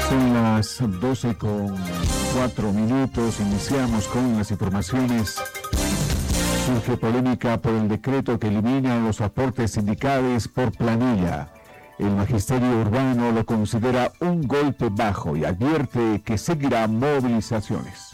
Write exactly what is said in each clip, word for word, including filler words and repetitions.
Son las doce con cuatro minutos. Iniciamos con las informaciones. Surge polémica por el decreto que elimina los aportes sindicales por planilla. El magisterio urbano lo considera un golpe bajo y advierte que seguirá movilizaciones.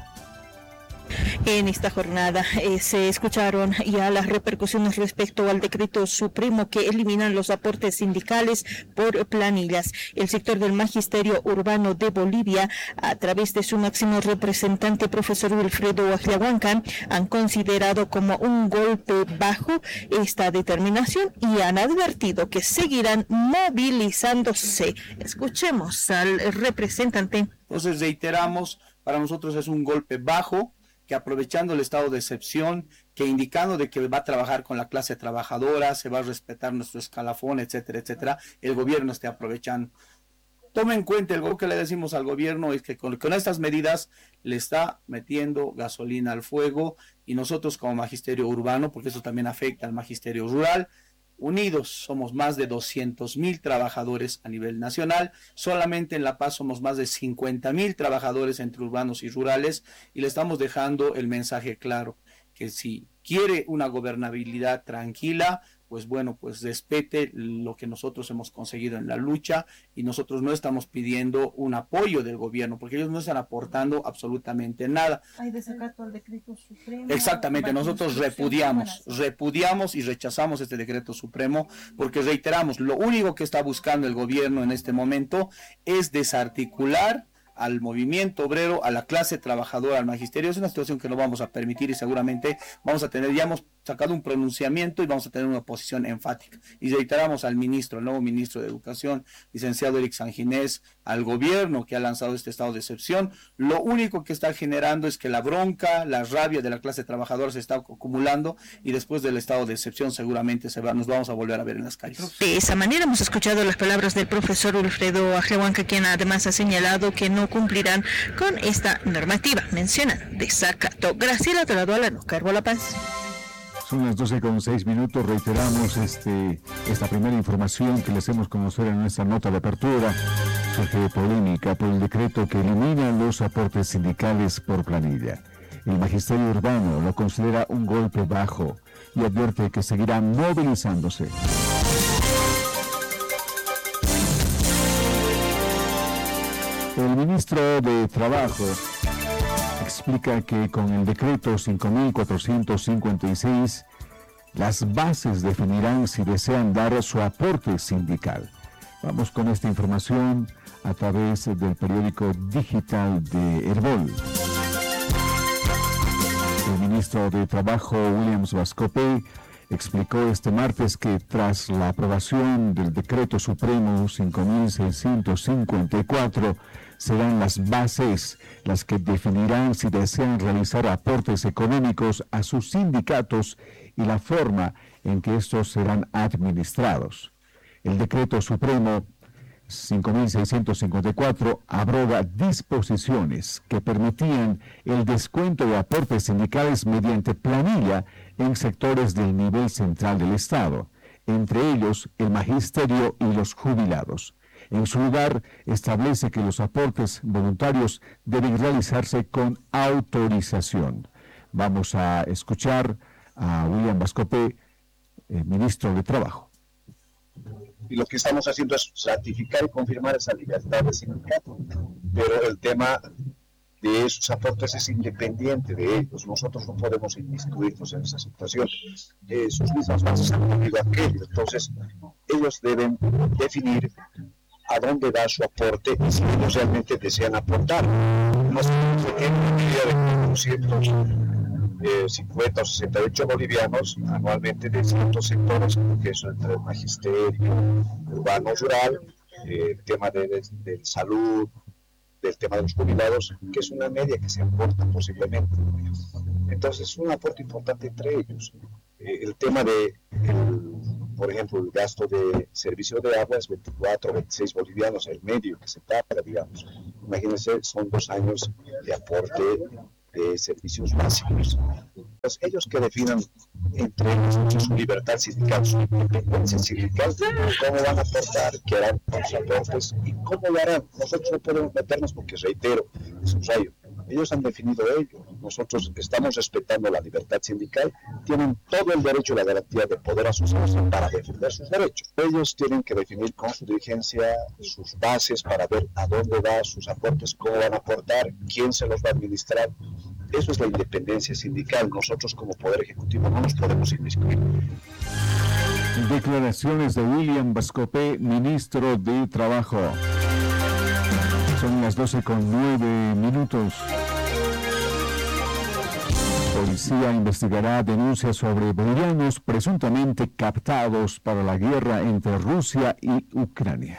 En esta jornada eh, se escucharon ya las repercusiones respecto al decreto supremo que elimina los aportes sindicales por planillas. El sector del magisterio urbano de Bolivia, a través de su máximo representante, profesor Wilfredo Ajiahuanca, han considerado como un golpe bajo esta determinación y han advertido que seguirán movilizándose. Escuchemos al representante. Entonces reiteramos, para nosotros es un golpe bajo, que aprovechando el estado de excepción, que indicando de que va a trabajar con la clase trabajadora, se va a respetar nuestro escalafón, etcétera, etcétera, el gobierno esté aprovechando. Tome en cuenta, algo que le decimos al gobierno es que con, con estas medidas le está metiendo gasolina al fuego, y nosotros como magisterio urbano, porque eso también afecta al magisterio rural, unidos somos más de doscientos mil trabajadores a nivel nacional, solamente en La Paz somos más de cincuenta mil trabajadores entre urbanos y rurales, y le estamos dejando el mensaje claro, que si quiere una gobernabilidad tranquila, pues bueno, pues respete lo que nosotros hemos conseguido en la lucha, y nosotros no estamos pidiendo un apoyo del gobierno, porque ellos no están aportando absolutamente nada. Hay desacato al decreto supremo. Exactamente, nosotros repudiamos, repudiamos y rechazamos este decreto supremo, porque reiteramos, lo único que está buscando el gobierno en este momento es desarticular al movimiento obrero, a la clase trabajadora, al magisterio. Es una situación que no vamos a permitir, y seguramente vamos a tener, ya hemos sacado un pronunciamiento y vamos a tener una posición enfática. Y reiteramos al ministro, el nuevo ministro de Educación, licenciado Eric Sanginés, al gobierno que ha lanzado este estado de excepción, lo único que está generando es que la bronca, la rabia de la clase trabajadora se está acumulando, y después del estado de excepción seguramente se va, nos vamos a volver a ver en las calles. De esa manera hemos escuchado las palabras del profesor Wilfredo Ajiahuanca, quien además ha señalado que no cumplirán con esta normativa. Mencionan desacato. Graciela Toradola, no cargo La Paz. Son las doce con seis minutos. Reiteramos este, esta primera información que les hemos conocer en nuestra nota de apertura. Surge polémica por el decreto que elimina los aportes sindicales por planilla. El magisterio urbano lo considera un golpe bajo y advierte que seguirá movilizándose. El ministro de Trabajo explica que con el decreto cinco mil cuatrocientos cincuenta y seis, las bases definirán si desean dar su aporte sindical. Vamos con esta información a través del periódico digital de Herbol. El ministro de Trabajo, Williams Vascope, explicó este martes que tras la aprobación del decreto supremo cinco mil seiscientos cincuenta y cuatro, serán las bases las que definirán si desean realizar aportes económicos a sus sindicatos y la forma en que estos serán administrados. El decreto supremo cinco mil seiscientos cincuenta y cuatro abroga disposiciones que permitían el descuento de aportes sindicales mediante planilla en sectores del nivel central del Estado, entre ellos el magisterio y los jubilados. En su lugar, establece que los aportes voluntarios deben realizarse con autorización. Vamos a escuchar a William Vascope, eh, ministro de Trabajo. Y lo que estamos haciendo es ratificar y confirmar esa libertad de sindicato, pero el tema de esos aportes es independiente de ellos. Nosotros no podemos inmiscuirnos en esa situación. Eh, sus mismas bases han tenido aquello, entonces ellos deben definir a dónde da su aporte y si ellos realmente desean aportar. Nosotros tenemos una medida de cuatrocientos cincuenta o sesenta y ocho bolivianos anualmente de ciertos sectores, que eso entre el magisterio, urbano, rural, eh, el tema de, de, de salud, del tema de los jubilados, que es una media que se aporta posiblemente. Entonces es un aporte importante entre ellos. Eh, el tema de, el, por ejemplo, el gasto de servicio de agua es veinticuatro, veintiséis bolivianos, el medio que se paga, digamos. Imagínense, son dos años de aporte de servicios básicos. Pues ellos que definan entre ellos su libertad sindical, su independencia sindical, cómo van a aportar, qué harán con los aportes y cómo lo harán. Nosotros no podemos meternos porque, reitero, es un rayo. Ellos han definido ello. Nosotros estamos respetando la libertad sindical. Tienen todo el derecho y la garantía de poder asociarse para defender sus derechos. Ellos tienen que definir con su dirigencia sus bases para ver a dónde van sus aportes, cómo van a aportar, quién se los va a administrar. Eso es la independencia sindical. Nosotros como Poder Ejecutivo no nos podemos inmiscuir. Declaraciones de William Vascope, ministro de Trabajo. Son las doce con nueve minutos. Policía investigará denuncias sobre bolivianos presuntamente captados para la guerra entre Rusia y Ucrania.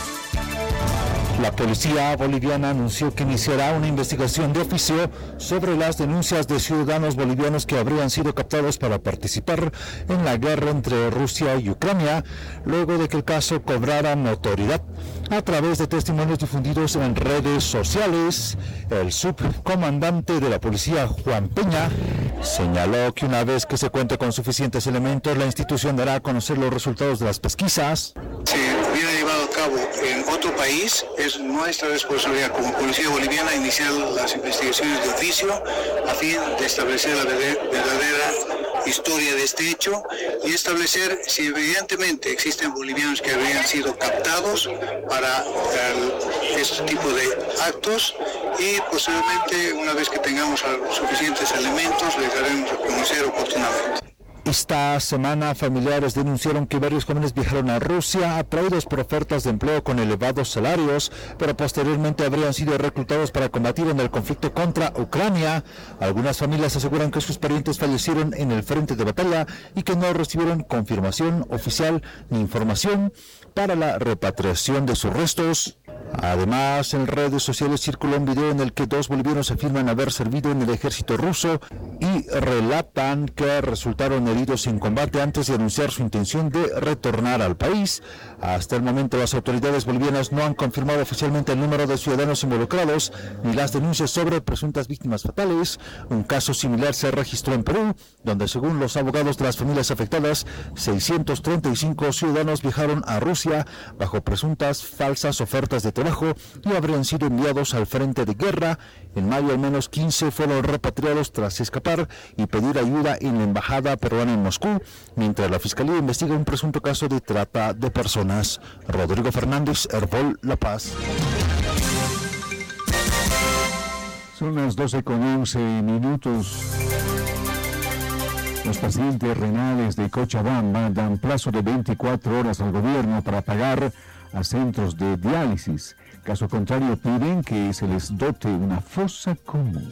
La policía boliviana anunció que iniciará una investigación de oficio sobre las denuncias de ciudadanos bolivianos que habrían sido captados para participar en la guerra entre Rusia y Ucrania, luego de que el caso cobrara notoriedad. A través de testimonios difundidos en redes sociales, el subcomandante de la policía, Juan Peña, señaló que una vez que se cuente con suficientes elementos, la institución dará a conocer los resultados de las pesquisas. Se hubiera llevado a cabo en otro país, es nuestra responsabilidad como policía boliviana iniciar las investigaciones de oficio a fin de establecer la verdadera historia de este hecho y establecer si evidentemente existen bolivianos que habrían sido captados para el, este tipo de actos y posteriormente, una vez que tengamos suficientes elementos, les daremos a conocer oportunamente. Esta semana, familiares denunciaron que varios jóvenes viajaron a Rusia atraídos por ofertas de empleo con elevados salarios, pero posteriormente habrían sido reclutados para combatir en el conflicto contra Ucrania. Algunas familias aseguran que sus parientes fallecieron en el frente de batalla y que no recibieron confirmación oficial ni información para la repatriación de sus restos. Además, en redes sociales circuló un video en el que dos bolivianos afirman haber servido en el ejército ruso y relatan que resultaron heridos en combate antes de anunciar su intención de retornar al país. Hasta el momento, las autoridades bolivianas no han confirmado oficialmente el número de ciudadanos involucrados ni las denuncias sobre presuntas víctimas fatales. Un caso similar se registró en Perú, donde según los abogados de las familias afectadas, seiscientos treinta y cinco ciudadanos viajaron a Rusia bajo presuntas falsas ofertas de trabajo y habrían sido enviados al frente de guerra. En mayo al menos quince fueron repatriados tras escapar y pedir ayuda en la embajada peruana en Moscú, mientras la fiscalía investiga un presunto caso de trata de personas. Rodrigo Fernández, Herbol, La Paz. Son las doce con once minutos. Los pacientes renales de Cochabamba dan plazo de veinticuatro horas al gobierno para pagar a centros de diálisis. Caso contrario, piden que se les dote una fosa común.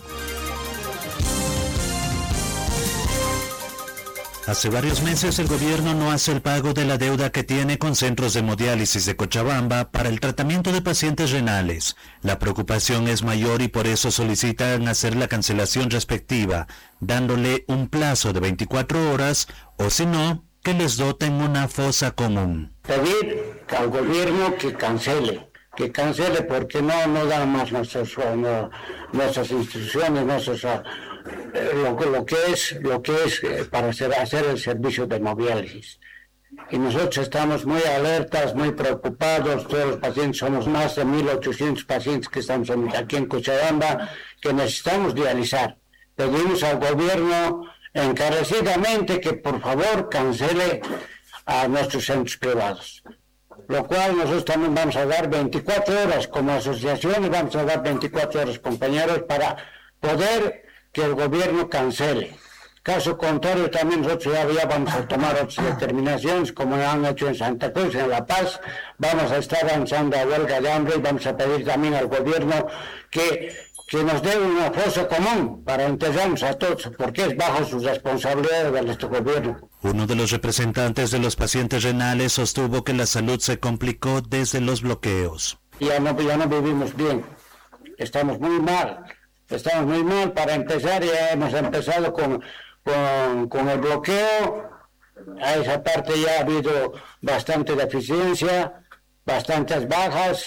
Hace varios meses el gobierno no hace el pago de la deuda que tiene con centros de hemodiálisis de Cochabamba para el tratamiento de pacientes renales. La preocupación es mayor y por eso solicitan hacer la cancelación respectiva, dándole un plazo de veinticuatro horas o si no, que les doten una fosa común. Pedir al gobierno que cancele, que cancele porque no, no dan más nuestros, no, nuestras instituciones, nuestros, lo, lo que es, lo que es para hacer, hacer el servicio de hemodiálisis. Y nosotros estamos muy alertas, muy preocupados, todos los pacientes, somos más de mil ochocientos pacientes que estamos aquí en Cochabamba, que necesitamos dializar. Pedimos al gobierno encarecidamente que por favor cancele a nuestros centros privados, lo cual nosotros también vamos a dar veinticuatro horas como asociación y vamos a dar veinticuatro horas, compañeros, para poder que el gobierno cancele. Caso contrario, también nosotros ya, ya vamos a tomar otras determinaciones, como han hecho en Santa Cruz, en La Paz. Vamos a estar avanzando a huelga de hambre y vamos a pedir también al gobierno que, que nos dé una fosa común para enterrarnos a todos, porque es bajo su responsabilidad de nuestro gobierno. Uno de los representantes de los pacientes renales sostuvo que la salud se complicó desde los bloqueos. Ya no, ya no vivimos bien, estamos muy mal, estamos muy mal. Para empezar, ya hemos empezado con... Con, con el bloqueo, a esa parte ya ha habido bastante deficiencia, bastantes bajas,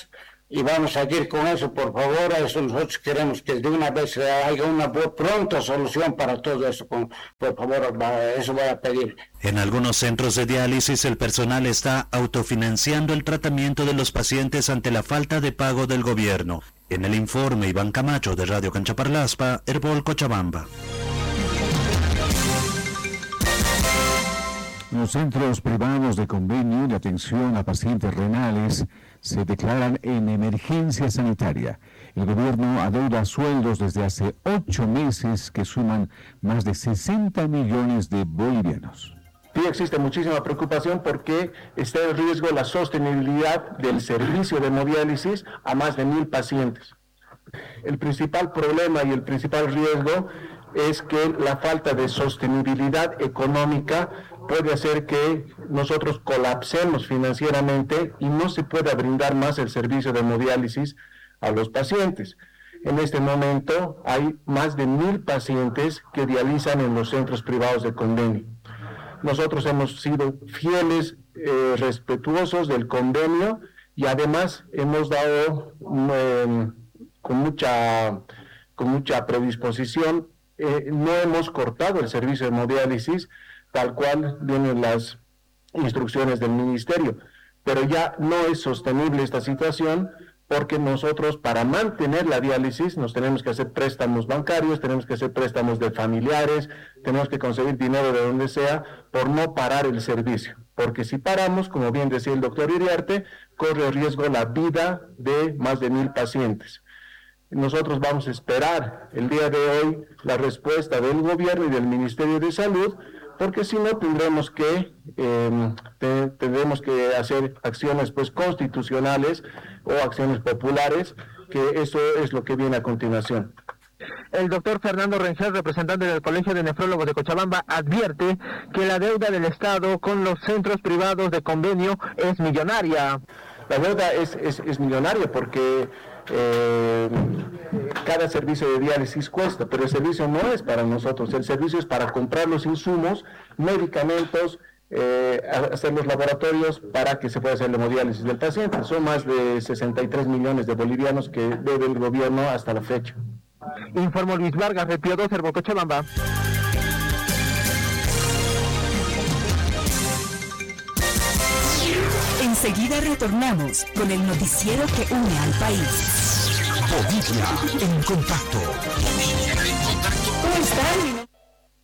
y vamos a seguir con eso, por favor. A eso nosotros queremos que de una vez haya una pronta solución para todo eso. Por favor, eso voy a pedir. En algunos centros de diálisis el personal está autofinanciando el tratamiento de los pacientes ante la falta de pago del gobierno. En el informe, Iván Camacho de Radio Canchaparlaspa, Herbol, Cochabamba. Los centros privados de convenio de atención a pacientes renales se declaran en emergencia sanitaria. El gobierno adeuda sueldos desde hace ocho meses que suman más de sesenta millones de bolivianos. Sí, existe muchísima preocupación porque está en riesgo la sostenibilidad del servicio de hemodiálisis a más de mil pacientes. El principal problema y el principal riesgo es que la falta de sostenibilidad económica puede hacer que nosotros colapsemos financieramente y no se pueda brindar más el servicio de hemodiálisis a los pacientes. En este momento hay más de mil pacientes que dializan en los centros privados de convenio. Nosotros hemos sido fieles, eh, respetuosos del convenio y además hemos dado eh, con mucha, con mucha predisposición, eh, no hemos cortado el servicio de hemodiálisis tal cual vienen las instrucciones del ministerio, pero ya no es sostenible esta situación porque nosotros para mantener la diálisis nos tenemos que hacer préstamos bancarios, tenemos que hacer préstamos de familiares, tenemos que conseguir dinero de donde sea por no parar el servicio, porque si paramos, como bien decía el doctor Iriarte, corre riesgo la vida de más de mil pacientes. Nosotros vamos a esperar el día de hoy la respuesta del gobierno y del Ministerio de Salud, porque si no tendremos que eh, te, tendremos que hacer acciones pues constitucionales o acciones populares, que eso es lo que viene a continuación. El doctor Fernando Rengel, representante del Colegio de Nefrólogos de Cochabamba, advierte que la deuda del Estado con los centros privados de convenio es millonaria. La deuda es, es, es millonaria porque eh, cada servicio de diálisis cuesta, pero el servicio no es para nosotros, el servicio es para comprar los insumos, medicamentos, eh, hacer los laboratorios para que se pueda hacer la hemodiálisis del paciente. Son más de sesenta y tres millones de bolivianos que debe el gobierno hasta la fecha. Informó Luis Vargas, de Pío dos, Herbol, Cochabamba. Enseguida retornamos con el noticiero que une al país. Bolivia en contacto. Bolivia en contacto. ¿Cómo están?